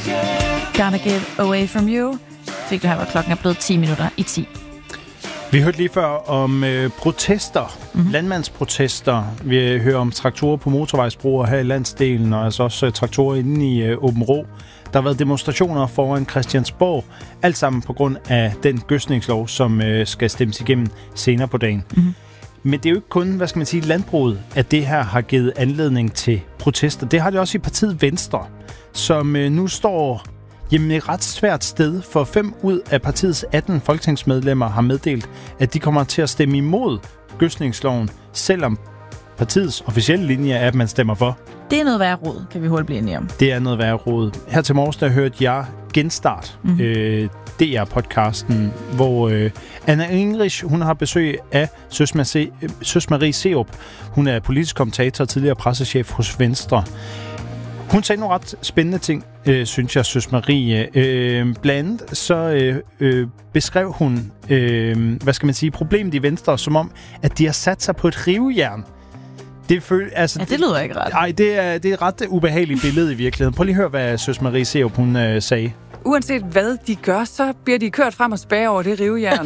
Gonna Get Away From You. Fik du her, hvor klokken er blevet 10 minutter i 10. Vi hørte lige før om protester, landmandsprotester. Vi hører om traktorer på motorvejsbroer her i landsdelen, og altså også traktorer inde i Aabenraa. Der har været demonstrationer foran Christiansborg, alt sammen på grund af den gødskningslov, som skal stemmes igennem senere på dagen. Mm-hmm. Men det er jo ikke kun, landbruget, at det her har givet anledning til protester. Det har det også i partiet Venstre, som nu står et ret svært sted, for 5 ud af partiets 18 folketingsmedlemmer har meddelt, at de kommer til at stemme imod gødskningsloven, selvom partiets officielle linje er, at man stemmer for. Det er noget værre råd, kan vi hurtigt blive enige om. Det er noget værre råd. Her til morges, der hørte jeg Genstart, DR-podcasten, hvor Anna Enrich, hun har besøg af Søs Marie Serup. Hun er politisk kommentator og tidligere pressechef hos Venstre. Hun sagde nogle ret spændende ting, synes jeg, Søs Marie. Blandt andet så beskrev hun, problemet i Venstre, som om, at de har sat sig på et rivejern. Det lyder ikke ret. Nej, det er et ret ubehageligt billede i virkeligheden. Prøv lige at høre, hvad Søs Marie Serup, hun sagde. Uanset hvad de gør, så bliver de kørt frem og tilbage over det rivejern.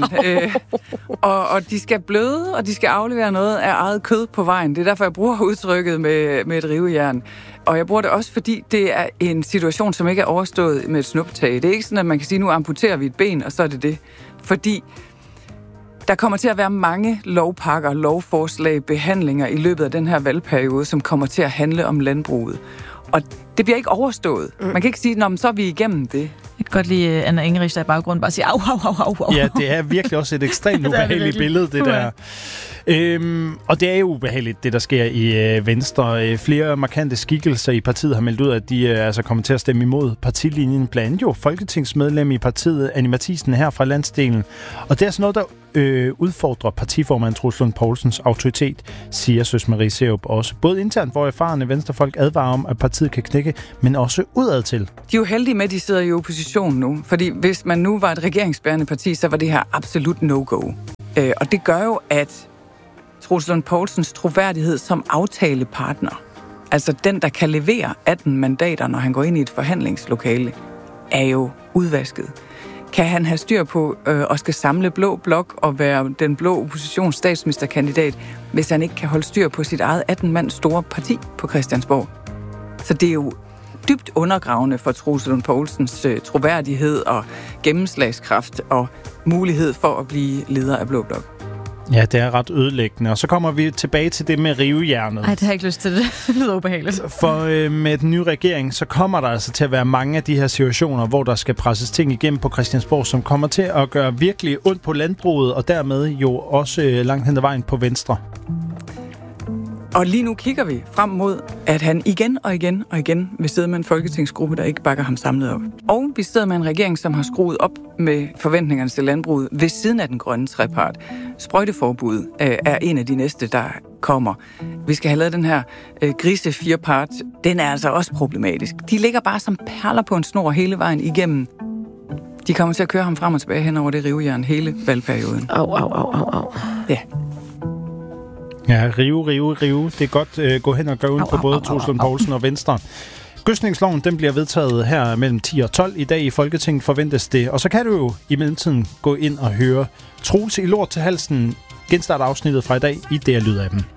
Og de skal bløde, og de skal aflevere noget af eget kød på vejen. Det er derfor, jeg bruger udtrykket med et rivejern. Og jeg bruger det også, fordi det er en situation, som ikke er overstået med et snuptag. Det er ikke sådan, at man kan sige, nu amputerer vi et ben, og så er det det. Fordi der kommer til at være mange lovpakker, lovforslag, behandlinger i løbet af den her valgperiode, som kommer til at handle om landbruget. Og det bliver ikke overstået. Man kan ikke sige, så er vi igennem det. Jeg kan godt lide Anna Enrich, der i baggrunden bare siger, au. Ja, det er virkelig også et ekstremt ubehageligt billede, det der. Og det er jo ubehageligt, det der sker i Venstre. Flere markante skikkelser i partiet har meldt ud, at de kommer til at stemme imod partilinjen. Blandt andet jo folketingsmedlem i partiet, Annie Matthiesen her fra landsdelen. Og det er sådan noget, der udfordrer partiformand Troels Lund Poulsens autoritet, siger Søs Marie Serup også. Både internt, hvor erfarne venstrefolk advarer om, at partiet kan knække, men også udad til. De er jo heldige med, at de sidder i opposition nu. Fordi hvis man nu var et regeringsbærende parti, så var det her absolut no-go. Og det gør jo, at Troels Lund Poulsens troværdighed som aftalepartner, altså den, der kan levere 18 mandater, når han går ind i et forhandlingslokale, er jo udvasket. Kan han have styr på og skal samle blå blok og være den blå oppositions statsministerkandidat, hvis han ikke kan holde styr på sit eget 18-mand store parti på Christiansborg? Så det er jo dybt undergravende for Troels Lund Poulsens troværdighed og gennemslagskraft og mulighed for at blive leder af blå blok. Ja, det er ret ødelæggende. Og så kommer vi tilbage til det med rivejernet. Nej, det har jeg ikke lyst til. Det lyder ubehageligt. For med den nye regering, så kommer der altså til at være mange af de her situationer, hvor der skal presses ting igennem på Christiansborg, som kommer til at gøre virkelig ondt på landbruget, og dermed jo også langt hen ad vejen på Venstre. Og lige nu kigger vi frem mod, at han igen og igen vil sidde med en folketingsgruppe, der ikke bakker ham samlet op. Og vi sidder med en regering, som har skruet op med forventningerne til landbruget ved siden af den grønne trepart. Sprøjteforbud er en af de næste, der kommer. Vi skal have lavet den her grise firepart. Den er altså også problematisk. De ligger bare som perler på en snor hele vejen igennem. De kommer til at køre ham frem og tilbage hen over det rivejern hele valgperioden. Au. Ja. Ja, rive. Det er godt gå hen og gøre uden på både Troels Lund Poulsen og Venstre. Gødskningsloven, den bliver vedtaget her mellem 10 og 12 i dag i Folketinget, forventes det. Og så kan du jo i mellemtiden gå ind og høre Troels i lort til halsen. Genstart afsnittet fra i dag i DR Lydappen.